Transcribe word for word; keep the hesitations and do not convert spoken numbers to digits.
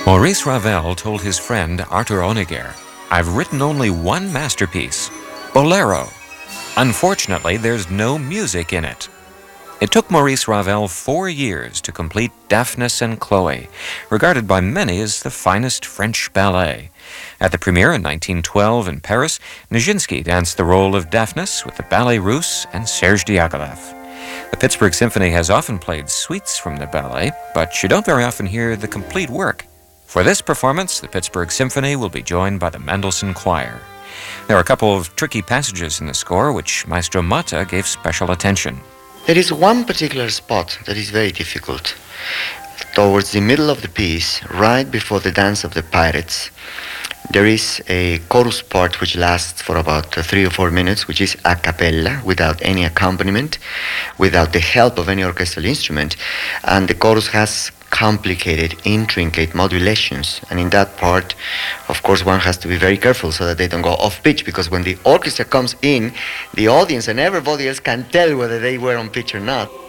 Maurice Ravel told his friend Arthur Honegger, "I've written only one masterpiece, Bolero. Unfortunately, there's no music in it." It took Maurice Ravel four years to complete Daphnis and Chloe, regarded by many as the finest French ballet. At the premiere in nineteen twelve in Paris, Nijinsky danced the role of Daphnis with the Ballet Russe and Serge Diaghilev. The Pittsburgh Symphony has often played suites from the ballet, but you don't very often hear the complete work. For this performance, the Pittsburgh Symphony will be joined by the Mendelssohn Choir. There are a couple of tricky passages in the score which Maestro Mata gave special attention. There is one particular spot that is very difficult. Towards the middle of the piece, right before the dance of the pirates, there is a chorus part which lasts for about uh, three or four minutes, which is a cappella, without any accompaniment, without the help of any orchestral instrument. And the chorus has complicated, intricate modulations. And in that part, of course, one has to be very careful so that they don't go off pitch, because when the orchestra comes in, the audience and everybody else can tell whether they were on pitch or not.